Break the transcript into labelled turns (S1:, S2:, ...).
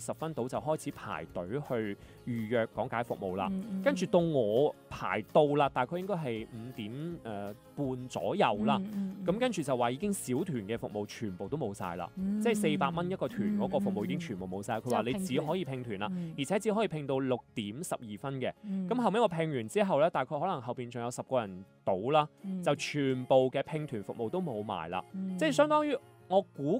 S1: 10分到就開始排隊去預約講解服務啦。跟住到我排到啦，大概應該係5點半左右啦。咁跟住就話已經小團嘅服務全部都冇晒啦，即係400蚊一個團嗰個服務已經全部冇晒。佢話你只可以拼團啦，而且只可以拼到6點12分嘅。咁後尾我拼完之後咧，大概可能後邊仲有10個人到啦，就全部嘅拼團服務都冇埋啦，即係相當於我估